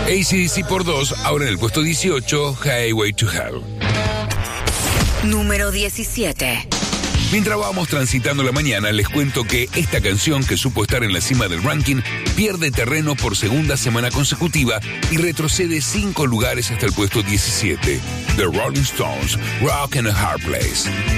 AC/DC por 2, ahora en el puesto 18, Highway to Hell. Número 17. Mientras vamos transitando la mañana, les cuento que esta canción, que supo estar en la cima del ranking, pierde terreno por segunda semana consecutiva y retrocede 5 lugares hasta el puesto 17. The Rolling Stones, Rock in a Hard Place.